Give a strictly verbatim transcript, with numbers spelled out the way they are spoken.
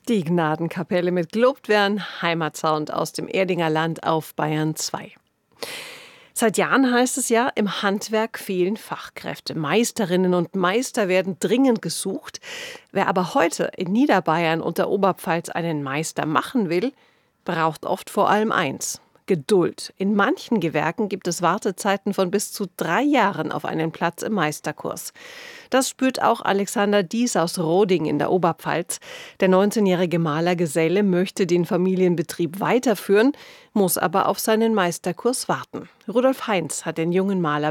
Die Gnadenkapelle mit Gelobt werden, Heimatsound aus dem Erdinger Land auf Bayern zwei. Seit Jahren heißt es ja, im Handwerk fehlen Fachkräfte. Meisterinnen und Meister werden dringend gesucht. Wer aber heute in Niederbayern und der Oberpfalz einen Meister machen will, braucht oft vor allem eins: Geduld. In manchen Gewerken gibt es Wartezeiten von bis zu drei Jahren auf einen Platz im Meisterkurs. Das spürt auch Alexander Dies aus Roding in der Oberpfalz. Der neunzehnjährige Malergeselle möchte den Familienbetrieb weiterführen, muss aber auf seinen Meisterkurs warten. Rudolf Heinz hat den jungen Maler